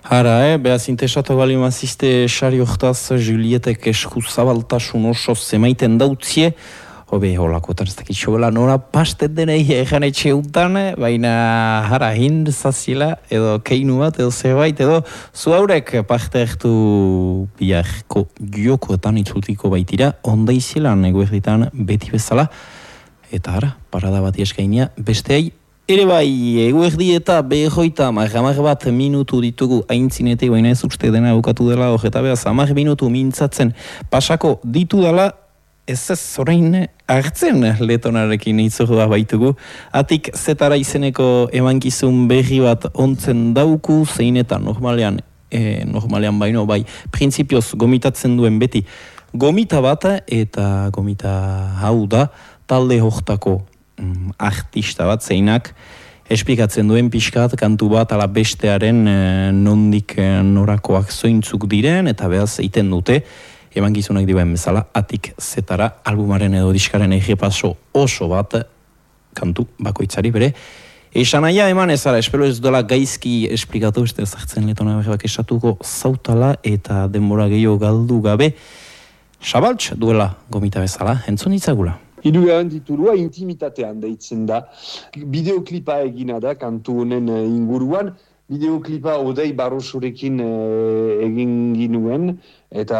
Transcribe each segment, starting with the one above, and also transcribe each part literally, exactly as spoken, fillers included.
Hara, eh, behaz intesatu gali mazizte sari oktaz Julietek esku zabaltasun oso zemaiten dautzie, hobe holakotan ez dakitxo bela nora pastet denei egan etxe untan, baina hara hind zazila edo keinu bat edo zebait edo zu haurek parte hartu biharko jokoetan itzultiko baitira, onda izilan eguerditan beti bezala, eta hara, parada bat eskainia besteei. Ere bai, eguerdi eta behoita hamar bat minutu ditugu aintzinetik, baina ez uste dena bukatu dela hor, eta behaz, hamar minutu mintzatzen pasako ditu dela, ez ez orain hartzen letonarekin itzordua baitugu. Atik zetara izeneko emankizun berri bat ontzen dauku, zein eta normalean, eh, normalean baino, bai, printzipioz gomitatzen duen beti gomita bat, eta gomita hau da, talde hortako mm, artista bat zeinak, esplikatzen duen pixkat kantu bat ala bestearen eh, nondik eh, norakoak zointzuk diren, eta behaz iten dute, eman gizunak dibuen bezala, atik zetara albumaren edo diskaren egepaso oso bat kantu bakoitzari bere. Esan aia eman ezara, espero ez dola gaizki esplikatu, ez zartzen letona behar esatuko zautala eta denbora gehiago galdu gabe. Sabaltz duela gomita bezala, entzun itzagula. Hirugarren titulua intimitatean deitzen da. Bideoklipa egina da kantu honen inguruan. Bideoklipa Odei Barrosorekin eh, egin ginuen, eta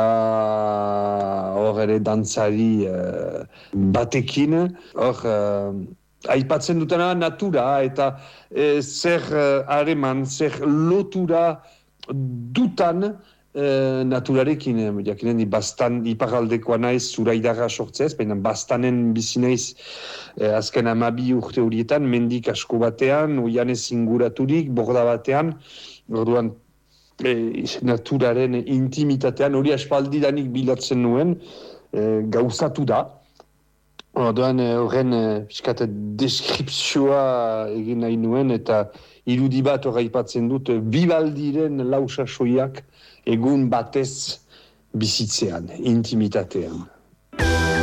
hor ere dantzari eh, batekin, hor eh, aipatzen dutena natura, eta eh, zer hareman, eh, zer lotura dutan eh, naturarekin, jakinen bastan iparaldekoa naiz zuraidarra sortzez, baina bastanen bizi naiz eh, azken amabi urte horietan, mendik asko batean, oianez inguraturik, borda batean, orduan eh, naturaren intimitatean, hori aspaldidanik bilatzen nuen, eh, gauzatu da. Orduan horren eh, piskat deskripzioa egin nahi nuen, eta irudi bat hor aipatzen dut, Bibaldiren lausasoiak egun batez bizitzean, intimitatean.